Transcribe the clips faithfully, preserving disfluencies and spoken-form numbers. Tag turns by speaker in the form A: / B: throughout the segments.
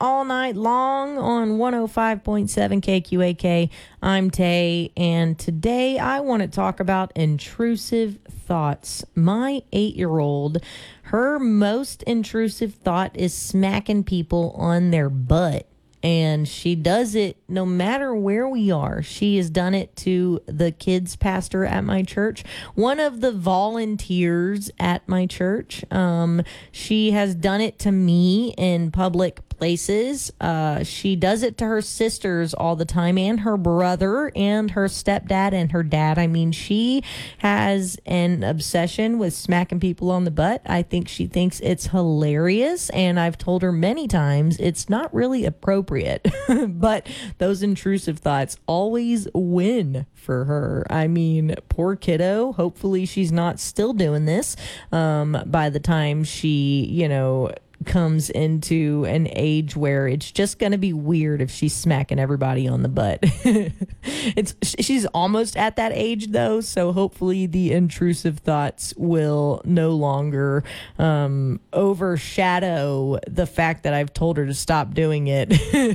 A: all night long on one oh five point seven K Q A K. I'm Tay, and today I want to talk about intrusive thoughts. My eight-year-old, her most intrusive thought is smacking people on their butt. And she does it no matter where we are. She has done it to the kids pastor at my church, one of the volunteers at my church. Um, she has done it to me in public places. Uh, she does it to her sisters all the time, and her brother and her stepdad and her dad. I mean, she has an obsession with smacking people on the butt. I think she thinks it's hilarious, and I've told her many times it's not really appropriate. But those intrusive thoughts always win for her. I mean, poor kiddo. Hopefully she's not still doing this um, by the time she, you know, comes into an age where it's just going to be weird if she's smacking everybody on the butt. It's she's almost at that age though, so hopefully the intrusive thoughts will no longer um, overshadow the fact that I've told her to stop doing it.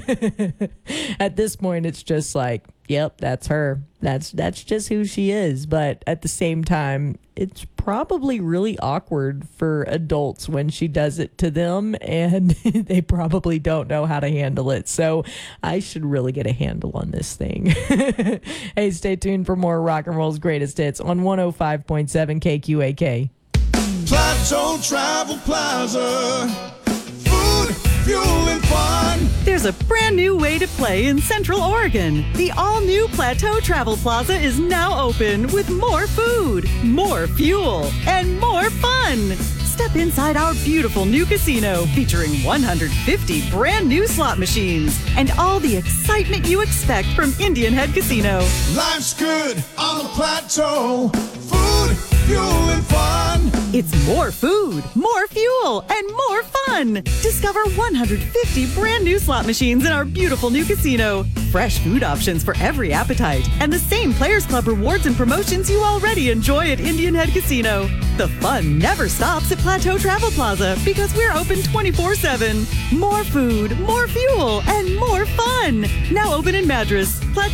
A: At this point, it's just like, yep, that's her. That's that's just who she is. But at the same time, it's probably really awkward for adults when she does it to them, and they probably don't know how to handle it. So I should really get a handle on this thing. Hey, stay tuned for more rock and roll's greatest hits on one oh five point seven K Q A K.
B: Plateau Travel Plaza. Food, fuel, and fun.
C: There's a brand new way to play in Central Oregon. The all-new Plateau Travel Plaza is now open with more food, more fuel, and more fun. Step inside our beautiful new casino featuring one hundred fifty brand new slot machines and all the excitement you expect from Indian Head Casino.
B: Life's good on the plateau. Food, fuel, and fun.
C: It's more food, more fuel, and more fun. Discover one hundred fifty brand new slot machines in our beautiful new casino. Fresh food options for every appetite, and the same Players Club rewards and promotions you already enjoy at Indian Head Casino. The fun never stops at Plateau Travel Plaza because we're open twenty-four seven. More food, more fuel, and more fun. Now open in Madras. Plateau